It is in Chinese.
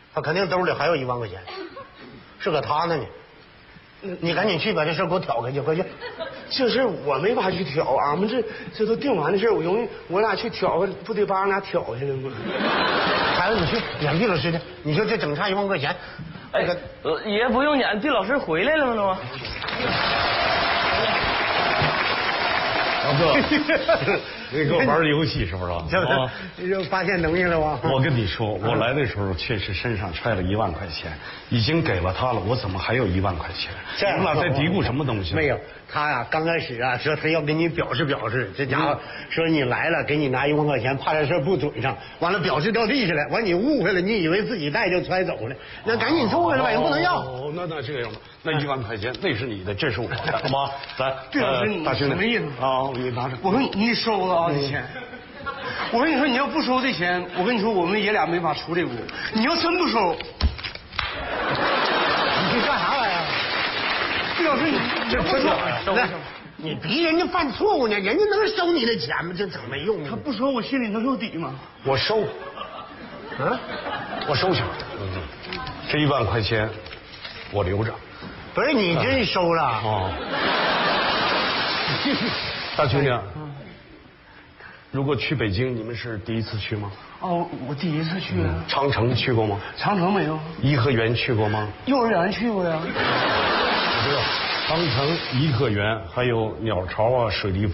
他肯定兜里还有1万块钱，是搁他那呢。你赶紧去把这事给我挑开去，快去！ 这事我没法去挑，俺们这都定完的事，我俩去挑，不得把俺俩挑下来吗？ 孩子，你去撵毕老师去。你说这整差1万块钱， 哎，爷不用撵，毕老师回来了吗？都。 老哥，你给我玩游戏是不是？ 又发现东西了吗？ 我跟你说，我来的时候确实身上揣了1万块钱，已经给了他了，我怎么还有1万块钱？你们俩在嘀咕什么东西？ 没有，他呀刚开始啊说他要跟你表示表示，这家伙说你来了给你拿1万块钱，怕这事不准上，完了表示掉地下来，完你误会了，你以为自己带就揣走了，那赶紧收回来吧，人不能要。 哦，那这样吧，那1万块钱那是你的，这是我的，好吗？来， 毕老师， 大兄弟， 什么意思啊？你拿着。 我说你收了啊，这钱。我跟你说，你要不收这钱，我跟你说，我们爷俩没法出这屋。你要真不收， 你去干啥玩意儿？ 毕老师，你这不收，你逼人家犯错误呢，人家能收你的钱吗？这整没用。 他不收，我心里能有底吗？ 我收，我收下。这1万块钱我留着。 不是你真收了？ 哦。大兄弟，如果去北京，你们是第一次去吗？ 哦，我第一次去。 长城去过吗？ 长城没有。 颐和园去过吗？ 幼儿园去过呀。 我知道，长城、颐和园还有鸟巢啊、水立